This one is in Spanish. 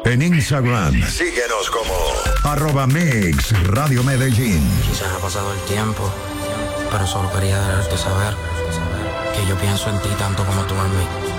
En Instagram, síguenos como @Mix Radio Medellín. Quizás ha pasado el tiempo, pero solo quería dejarte saber que yo pienso en ti tanto como tú en mí.